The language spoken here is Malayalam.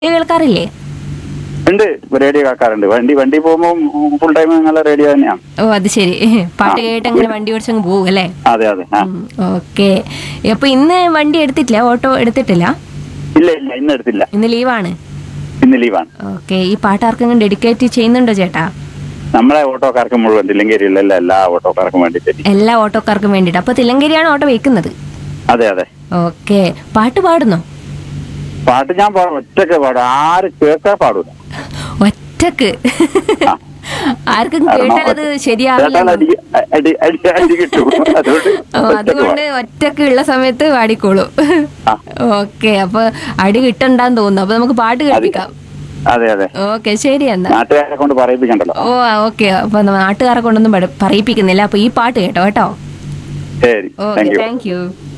കേൾക്കാറില്ലേ? ഉണ്ട്, റേഡിയോ കേൾക്കാറുണ്ട്. വണ്ടി പോകുമ്പോൾ ഫുൾ ടൈം നല്ല റേഡിയോ തന്നെയാണ്. ഓ അത് ശരി. പാട്ട് കേട്ട് അങ്ങനെ വണ്ടി ഓടിച്ചങ്ങ് പോകും അല്ലേ? അതെ അതെ. ആ ഓക്കെ. അപ്പൊ ഇന്ന് വണ്ടി എടുത്തിട്ടില്ല, ഓട്ടോ എടുത്തിട്ടില്ല? ഇല്ല ഇല്ല, ഇന്ന് എടുത്തില്ല, ഇന്ന് ലീവാണ്. ഇന്ന് ലീവാണ്. ഓക്കെ. ഈ പാട്ട് ആർക്കെങ്കിലും ഡെഡിക്കേറ്റ് ചെയ്യുന്നുണ്ടോ ചേട്ടാ? നമ്മളെ ഓട്ടോക്കാർക്ക് മുഴുവൻ, തില്ലങ്കേരിയിലുള്ള എല്ലാ ഓട്ടോക്കാർക്കും വേണ്ടിയിട്ട്. എല്ലാ ഓട്ടോക്കാർക്കും വേണ്ടിട്ട്. അപ്പൊ തില്ലങ്കരിയാണ് ഓട്ടോ വെക്കുന്നത്? അതെ അതെ. ഓക്കെ. പാട്ട് പാടുന്നോ? പാട്ട് ഞാൻ ഒറ്റക്ക് പാടും, ആര് കേൾക്കാൻ പാടൂല. ഒറ്റക്ക്? ആ. ആർക്കും കേട്ടാൽ അത് ശരിയാവില്ല. അടി കിട്ടും, അതുകൊണ്ട് ഒറ്റക്ക് ഉള്ള സമയത്ത് പാടിക്കോളൂ. ഓക്കെ. അപ്പൊ അടി കിട്ടണ്ടാന്ന് തോന്നുന്നു. അപ്പൊ നമുക്ക് പാട്ട് കേൾപ്പിക്കാം. അതെ അതെ. ഓക്കെ, ശരി എന്നാ. നാട്ടുകാരെ കൊണ്ട് പറയിപ്പിക്കണ്ടല്ലോ. ഓ ഓക്കെ. അപ്പൊ നാട്ടുകാരെ കൊണ്ടൊന്നും പറയിപ്പിക്കുന്നില്ല. അപ്പൊ ഈ പാട്ട് കേട്ടോ കേട്ടോ. ശരി, ഓക്കെ, താങ്ക് യു.